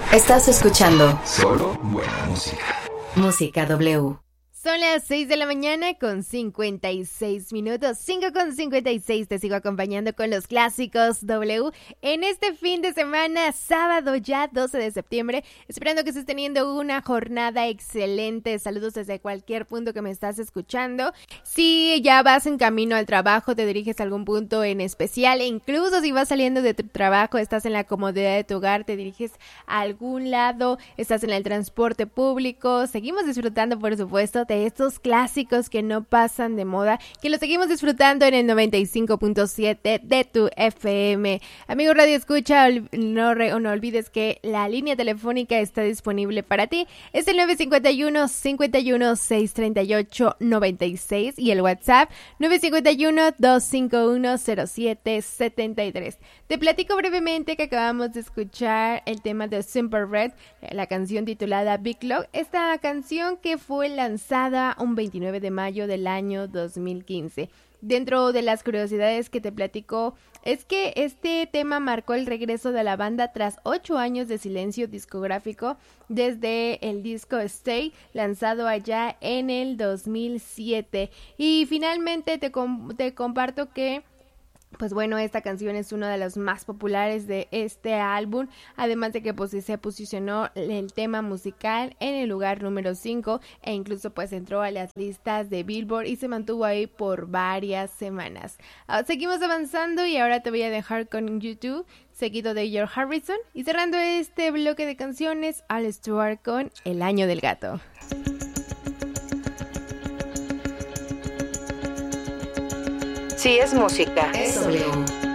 Estás escuchando solo buena música. Música W. Son las 6 de la mañana con 56 minutos, 5:56, te sigo acompañando con los clásicos W en este fin de semana, sábado ya 12 de septiembre, esperando que estés teniendo una jornada excelente. Saludos desde cualquier punto que me estás escuchando. Si ya vas en camino al trabajo, te diriges a algún punto en especial, e incluso si vas saliendo de tu trabajo, estás en la comodidad de tu hogar, te diriges a algún lado, estás en el transporte público, seguimos disfrutando, por supuesto, de estos clásicos que no pasan de moda, que los seguimos disfrutando en el 95.7 de tu FM. Amigo Radio Escucha, no olvides que la línea telefónica está disponible para ti. Es el 951-51-638-96 y el WhatsApp 951-251-0773. Te platico brevemente que acabamos de escuchar el tema de Simply Red, la canción titulada Big Love. Esta canción que fue lanzada un 29 de mayo del año 2015. Dentro de las curiosidades que te platico es que este tema marcó el regreso de la banda tras 8 años de silencio discográfico desde el disco Stay, lanzado allá en el 2007. Y finalmente te comparto que pues bueno, esta canción es una de las más populares de este álbum, además de que pues se posicionó el tema musical en el lugar número 5 e incluso pues entró a las listas de Billboard y se mantuvo ahí por varias semanas. Seguimos avanzando y ahora te voy a dejar con YouTube, seguido de George Harrison, y cerrando este bloque de canciones, Al Stewart con El Año del Gato. Si es música, es W.